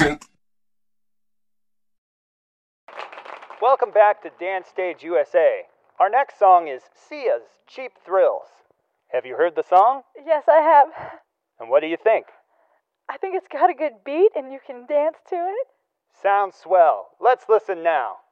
Welcome back to Dance Stage USA. Our next song is Sia's Cheap Thrills. Have you heard the song? Yes, I have. And what do you think? I think it's got a good beat and you can dance to it. Sounds swell. Let's listen now.